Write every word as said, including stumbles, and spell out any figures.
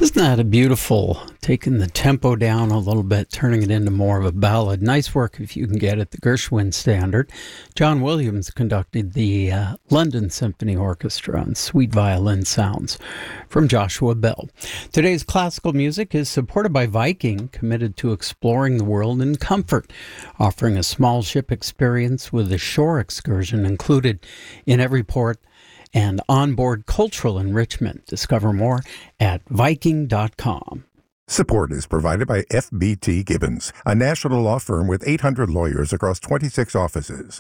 Isn't that a beautiful, taking the tempo down a little bit, turning it into more of a ballad. Nice work if you can get it, the Gershwin standard. John Williams conducted the uh, London Symphony Orchestra on Sweet Violin Sounds from Joshua Bell. Today's classical music is supported by Viking, committed to exploring the world in comfort, offering a small ship experience with a shore excursion included in every port and onboard cultural enrichment. Discover more at Viking dot com. Support is provided by F B T Gibbons, a national law firm with eight hundred lawyers across twenty-six offices.